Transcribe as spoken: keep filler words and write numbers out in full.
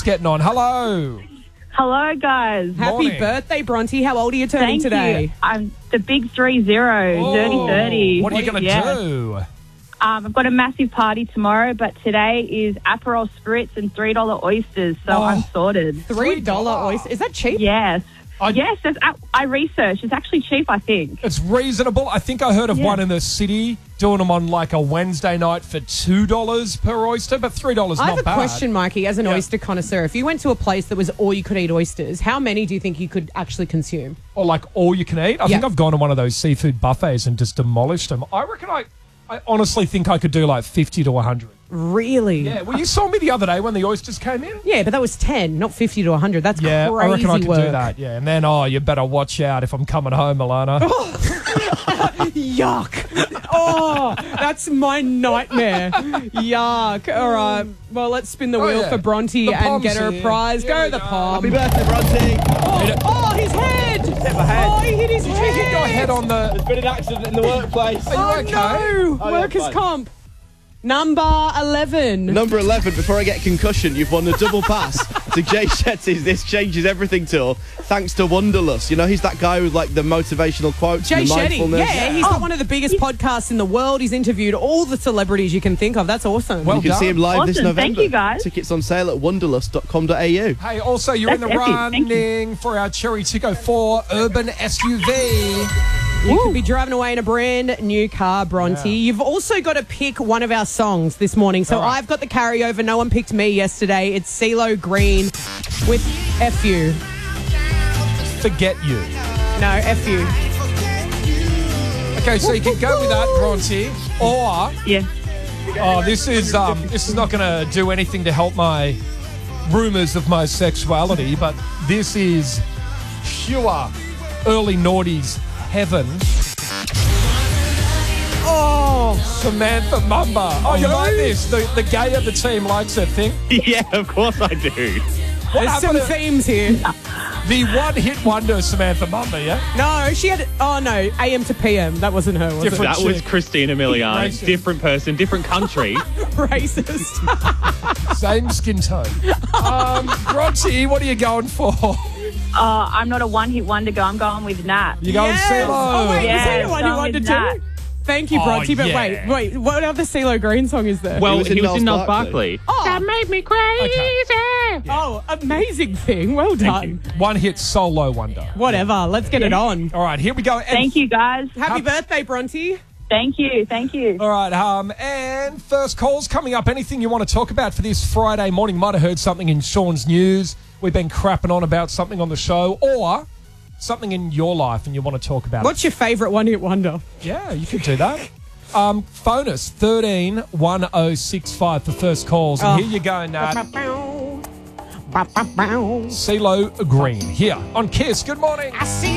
getting on. Hello. Hello, guys. Happy Morning. birthday, Bronte. How old are you turning Thank today? you. I'm the big three zero, Oh, dirty thirty. What are you going to Yeah. do? Um, I've got a massive party tomorrow, but today is Aperol Spritz and three dollar oysters, so Oh. I'm sorted. Three dollar $3. oyster. Is that cheap? Yes. I- yes, that's, I researched. It's actually cheap, I think. It's reasonable. I think I heard of Yeah. one in the city doing them on like a Wednesday night for two dollars per oyster, but three dollars I not have a bad. question, Mikey, as an Yeah. oyster connoisseur. If you went to a place that was all you could eat oysters, how many do you think you could actually consume? Or like all you can eat. I Yeah. think I've gone to one of those seafood buffets and just demolished them. I reckon I, I honestly think I could do like fifty to one hundred. Really? Yeah, well, you saw me the other day when the oysters came in. Yeah, but that was ten, not fifty to one hundred. That's Yeah, crazy I reckon I could work. do that. Yeah, and then, oh, you better watch out if I'm coming home, Alana. Yuck. Oh, that's my nightmare. Yuck. All right. Well, let's spin the Oh, wheel yeah. for Bronte The and Pom's get her a here. prize. Here Go we the go. Pom. Happy birthday, Bronte. Oh, oh, his head. Hit my head. Oh, he hit his Did head. you hit your head on the... There's been an accident in the workplace. Are you Oh, okay? no. Oh, yeah, Workers' fine. comp. Number eleven. Number eleven, before I get concussion, you've won the double pass to Jay Shetty's This Changes Everything tour, thanks to Wonderlust. You know, he's that guy with, like, the motivational quotes Jay and the Shetty. mindfulness. Yeah, he's got one of the biggest podcasts in the world. He's interviewed all the celebrities you can think of. That's awesome. Well You can done. see him live this Awesome. November. Thank you, guys. Tickets on sale at wonderlust dot com dot a u. Hey, also, you're in the That's epic. Thank you. running for our Cherry Tico four Urban S U V. You could be driving away in a brand new car, Bronte. Yeah. You've also got to pick one of our songs this morning. So All right. I've got the carryover. No one picked me yesterday. It's CeeLo Green with F U. Forget you. No, F U. Okay, so you can go with that, Bronte, or Yeah. oh, this is um, this is not going to do anything to help my rumors of my sexuality, but this is pure early noughties heaven. Oh, Samantha Mumba. Oh, you like this? The the gay of the team likes that thing. Yeah, of course I do. What There's some happened to themes here. the one-hit wonder Samantha Mumba? Yeah. No, she had. Oh no, A M to P M. That wasn't her. Was Different. That was chick. Christina Milian. Racist. Different person, different country. it? Racist. Same skin tone. Um, Bronte, what are you going for? Uh, I'm not a one-hit wonder girl. I'm going with Nat. You going Yes. CeeLo? Oh wait, Yes, is he the one who I'm wanted with to? that. Thank you, Oh, Bronte. But yeah. wait, wait. What other CeeLo Green song is there? Well, was he in was in Niles Niles Barkley. Barkley. oh, that made me crazy. Oh, amazing thing. Well done. One-hit solo wonder. Whatever. Let's get it on. All right, here we go. And Thank you, guys. Happy Hap- birthday, Bronte. Thank you. Thank you. All right, um, and first calls coming up. Anything you want to talk about for this Friday morning? Might have heard something in Sean's news. We've been crapping on about something on the show, or something in your life and you want to talk about What's your favourite one-hit wonder? it. Yeah, you could do that. Um, phone us, thirteen one oh six five for first calls. And Oh. here you go, Nat. CeeLo Green here on Kiss. Good morning.